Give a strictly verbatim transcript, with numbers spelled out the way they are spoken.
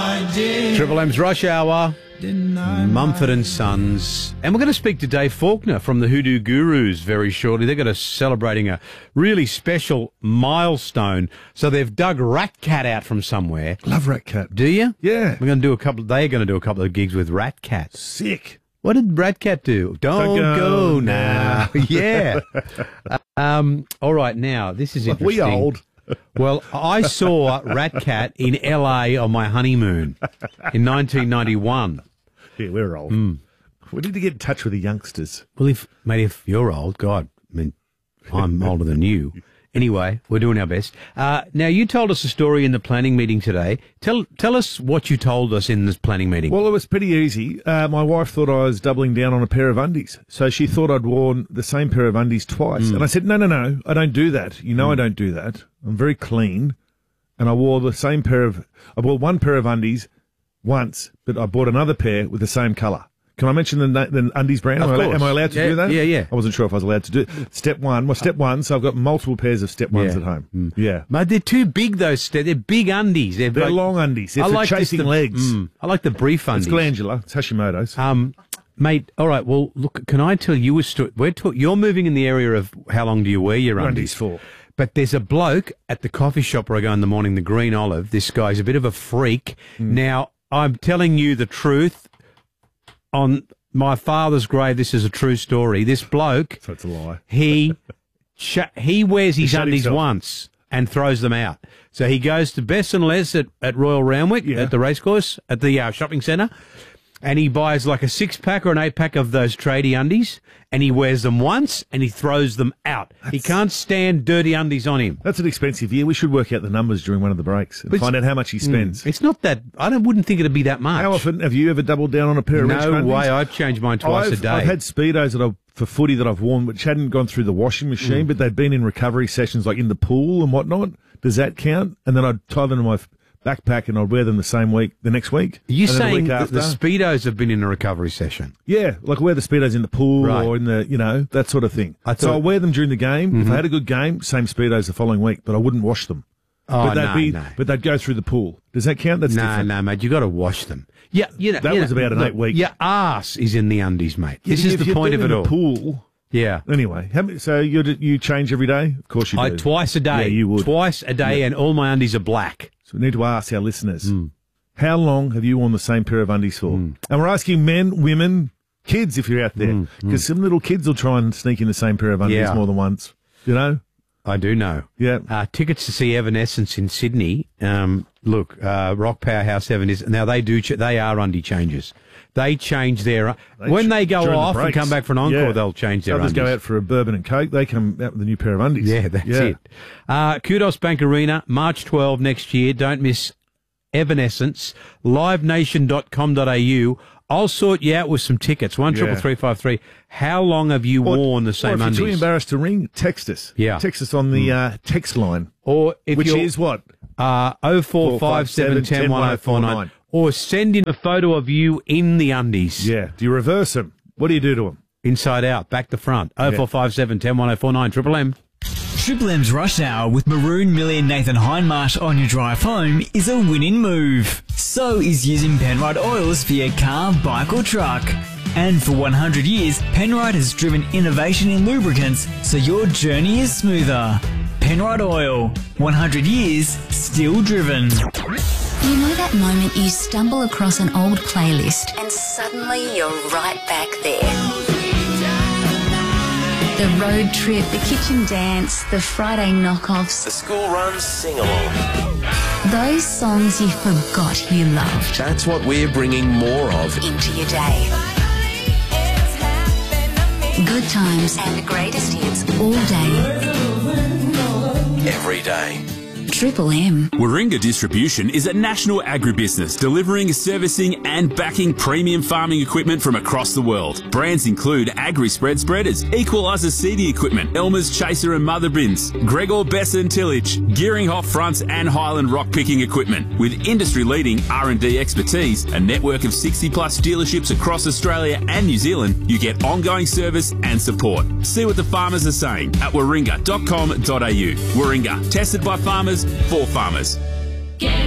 Triple M's Rush Hour, Mumford and Sons. And we're going to speak to Dave Faulkner from the Hoodoo Gurus very shortly. They're going to celebrating a really special milestone. So they've dug Rat Cat out from somewhere. Love Rat Cat. Do you? Yeah. We're going to do a couple. They're going to do a couple of gigs with Rat Cat. Sick. What did Rat Cat do? Don't, Don't go, go now. now. Yeah. um. All right. Now this is interesting. We old. Well, I saw Rat Cat in L A on my honeymoon in nineteen ninety-one. Yeah, we're old. Mm. We need to get in touch with the youngsters. Well, if mate, if you're old, God, I mean, I'm older than you. Anyway, we're doing our best. Uh, now, you told us a story in the planning meeting today. Tell tell us what you told us in this planning meeting. Well, it was pretty easy. Uh, my wife thought I was doubling down on a pair of undies. So she thought I'd worn the same pair of undies twice. Mm. And I said, no, no, no, I don't do that. You know Mm. I don't do that. I'm very clean. And I wore the same pair of, I bought one pair of undies once, but I bought another pair with the same colour. Can I mention the, the undies brand? Of am, I, course. am I allowed to Yeah, do that? yeah, yeah. I wasn't sure if I was allowed to do it. Step one. Well, step one, so I've got multiple pairs of step ones Yeah. at home. Mm. Yeah. Mate, they're too big, those. Ste- They're big undies. They're, They're like, long undies. They're I for like just chasing the- legs. Mm, I like the brief undies. It's glandular. It's Hashimoto's. Um, mate, all right, well, look, can I tell you a story? We're talk- you're moving in the area of how long do you wear your undies? Undies for. But there's a bloke at the coffee shop where I go in the morning, the Green Olive. This guy's a bit of a freak. Mm. Now, I'm telling you the truth. On my father's grave, this is a true story. This bloke, So it's a lie. he sh- he wears his shut undies himself. once and throws them out. So he goes to Bess and Les at, at Royal Randwick, Yeah. at the racecourse, at the uh, shopping centre, and he buys like a six-pack or an eight-pack of those tradie undies, and he wears them once, and he throws them out. He can't stand dirty undies on him. That's an expensive year. We should work out the numbers during one of the breaks and But find out how much he spends. It's not that... I don't, wouldn't think it'd be that much. How often have you ever doubled down on a pair of Rich No undies? way. I'd change mine twice I've, a day. I've had Speedos that I've, for footy that I've worn which hadn't gone through the washing machine, Mm. but they'd been in recovery sessions like in the pool and whatnot. Does that count? And then I'd tie them in my f- backpack and I'd wear them the same week, the next week. Are you and then the saying week that the after. Speedos have been in a recovery session? Yeah, like I wear the Speedos in the pool Right. or in the, you know, that sort of thing. I so thought- I wear them during the game. If Mhm. I had a good game, same Speedos the following week, but I wouldn't wash them. Oh, but they'd no, be, no. But they'd go through the pool. Does that count? That's No, different. no, mate. You got to wash them. Yeah, you know That you was know, about an look, eight week. Your ass is in the undies, mate. Yeah, This if is the you've point been of it in all. the pool. Yeah. Anyway, how many, so you you change every day? Of course you do. I twice a day. Yeah, you would. Twice a day, Yeah. and all my undies are black. So we need to ask our listeners, Mm. how long have you worn the same pair of undies for? Mm. And we're asking men, women, kids if you're out there, Mm, because some little kids will try and sneak in the same pair of undies Yeah. more than once. You know? I do know. Yeah. Uh, tickets to see Evanescence in Sydney. Um, look, uh, Rock Powerhouse Seven is now they do ch- they are undie changes. They change their They when ch- they go during the off and breaks. come back for an encore. Yeah. They'll change their Others undies. go out for a bourbon and coke. They come out with a new pair of undies. Yeah, that's it. Uh, Kudos Bank Arena, March twelfth next year. Don't miss Evanescence. live nation dot com dot a u. I'll sort you out with some tickets. One triple Yeah. three five three. How long have you Or- worn the Or same if you're undies? too embarrassed to ring, text us. Yeah. Text us on the uh, text line, Or if which you're, is what? uh, oh four five seven, one zero one oh four nine. Or send in a photo of you in the undies. Yeah. Do you reverse them? What do you do to them? Inside out, back to front. oh four five seven, one zero one oh four nine. Triple M. Triple M's Rush Hour with Maroon, Millie and Nathan Hindmarsh on your drive home is a winning move. So is using Penrite oils for your car, bike or truck. And for one hundred years, Penrite has driven innovation in lubricants so your journey is smoother. Penrite Oil. one hundred years, still driven. You know that moment you stumble across an old playlist and suddenly you're right back there. The road trip, the kitchen dance, the Friday knockoffs. The school run sing-along. Those songs you forgot you loved That's what we're bringing more of. into your day. Good times and the greatest hits all day. Every day. Triple M. Warringah Distribution is a national agribusiness delivering, servicing and backing premium farming equipment from across the world. Brands include AgriSpread spreaders, Equalizer seeding equipment, Elmer's Chaser and Mother Bins, Gregor Besson tillage, Gearinghoff fronts and Highland rock picking equipment. With industry-leading R and D expertise, a network of sixty plus dealerships across Australia and New Zealand, you get ongoing service and support. See what the farmers are saying at warringah dot com dot a u. Warringah, tested by farmers, for farmers.